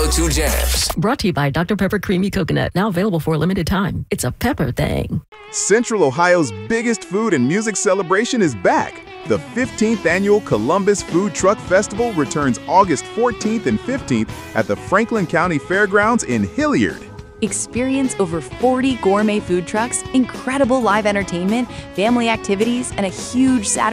go-to jams. Brought to you by Dr. Pepper Creamy Coconut, now available for a limited time. It's a pepper thing. Central Ohio's biggest food and music celebration is back. The 15th annual Columbus Food Truck Festival returns August 14th and 15th at the Franklin County Fairgrounds in Hilliard. Experience over 40 gourmet food trucks, incredible live entertainment, family activities, and a huge Saturday